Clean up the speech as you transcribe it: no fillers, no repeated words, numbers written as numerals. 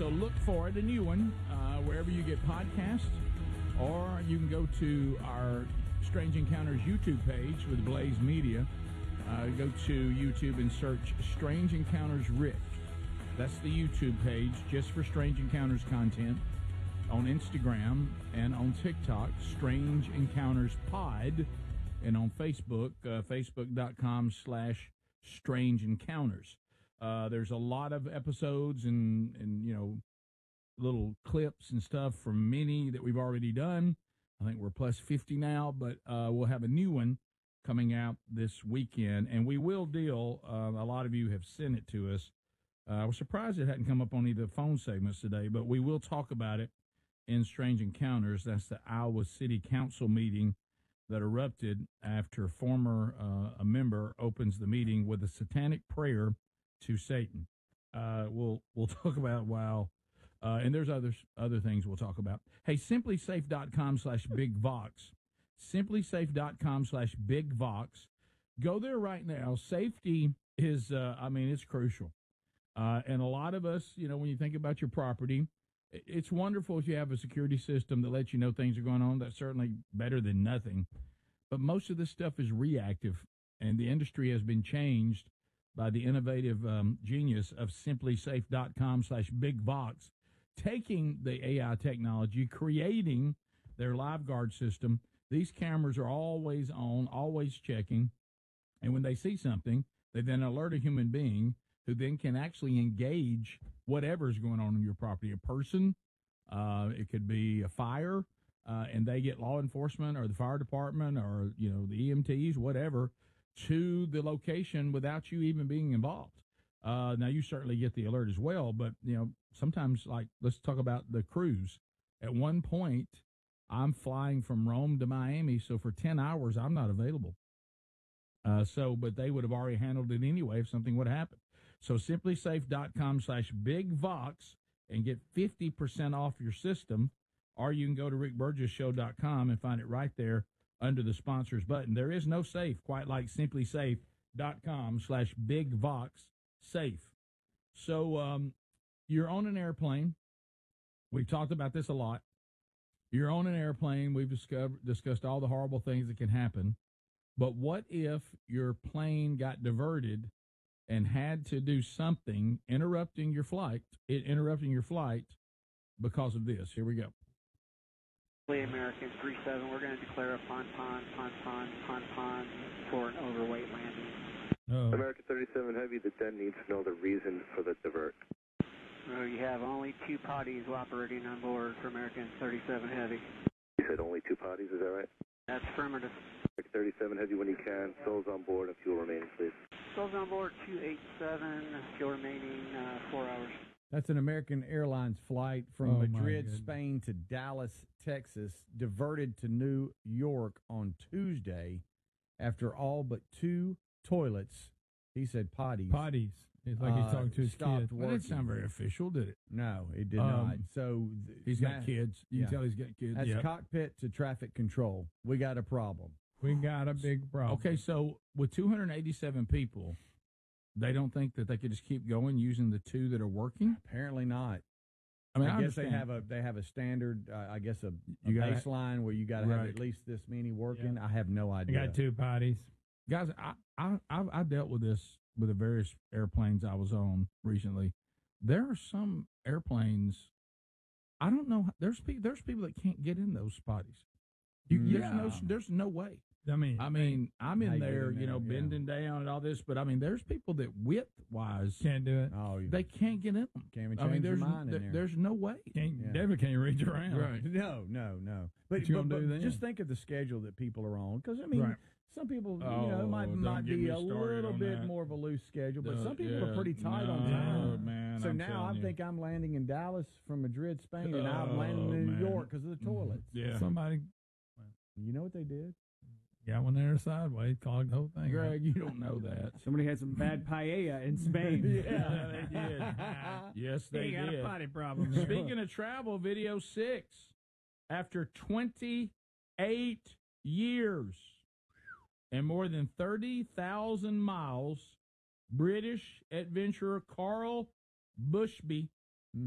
So look for it, a new one, wherever you get podcasts, or you can go to our Strange Encounters YouTube page with Blaze Media. Go to YouTube and search Strange Encounters Rift. That's the YouTube page just for Strange Encounters content. On Instagram and on TikTok, Strange Encounters Pod. And on Facebook, facebook.com/Strange Encounters. There's a lot of episodes and little clips and stuff from many that we've already done. I think we're plus 50 now, but we'll have a new one coming out this weekend, and we will deal. A lot of you have sent it to us. I was surprised it hadn't come up on either phone segments today, but we will talk about it in Strange Encounters. That's the Iowa City Council meeting that erupted after a member opens the meeting with a satanic prayer to Satan. We'll talk about and there's other things we'll talk about. Hey, simplysafe.com/bigvox. Simplysafe.com/bigvox. Go there right now. Safety is, it's crucial. And a lot of us, when you think about your property, it's wonderful if you have a security system that lets you know things are going on. That's certainly better than nothing. But most of this stuff is reactive, and the industry has been changed by the innovative genius of simplysafe.com/bigvox, taking the AI technology, creating their LiveGuard system. These cameras are always on, always checking, and when they see something, they then alert a human being who then can actually engage whatever's going on in your property. A person, it could be a fire, and they get law enforcement or the fire department or, the EMTs, whatever, to the location without you even being involved. Now, you certainly get the alert as well, but, sometimes, let's talk about the cruise. At one point, I'm flying from Rome to Miami, so for 10 hours, I'm not available. But they would have already handled it anyway if something would happen. So simplysafe.com/bigvox and get 50% off your system, or you can go to rickburgesshow.com and find it right there under the sponsors button. There is no safe quite like simplysafe.com/bigvox safe. So you're on an airplane. We've talked about this a lot. You're on an airplane. We've discussed all the horrible things that can happen. But what if your plane got diverted and had to do something, interrupting your flight because of this? Here we go. American 37, we're going to declare a pon for an overweight landing. Oh. American 37 Heavy, the den needs to know the reason for the divert. You have only 2 potties operating on board for American 37 Heavy. You said only 2 potties, is that right? That's affirmative. American 37 Heavy, when you can, souls on board and fuel remaining, please. Souls on board 287, fuel remaining 4 hours. That's an American Airlines flight from Madrid, Spain to Dallas, Texas, diverted to New York on Tuesday after all but 2 toilets, he said potties. It's like he's talking to his kids. Well, that didn't sound very official, did it? No, it did not. So he's got kids. You can tell he's got kids. That's cockpit to traffic control. We got a problem. We got a big problem. Okay, so with 287 people, they don't think that they could just keep going using the 2 that are working? Apparently not. I mean, I guess they have a standard. I guess a baseline where you got to have at least this many working. Yeah. I have no idea. I got 2 potties, guys. I dealt with this with the various airplanes I was on recently. There are some airplanes. I don't know. There's people that can't get in those potties. There's no way. I mean, I'm in there, bending down and all this, but there's people that width-wise can't do it. Oh, they can't get in them. Can't even change your mind in there. There's no way. Definitely can't reach around. Right. No. But just think of the schedule that people are on, because some people, might be a little bit more of a loose schedule, but some people are pretty tight on time. Man, so now I think I'm landing in Dallas from Madrid, Spain, and I'm landing in New York because of the toilets. Yeah. Somebody, you know what they did? Got one there sideways, clogged the whole thing. Greg, you don't know that. Somebody had some bad paella in Spain. Yeah, they did. Yes, they did. Got a potty problem. Speaking of travel, video 6. After 28 years and more than 30,000 miles, British adventurer Carl Bushby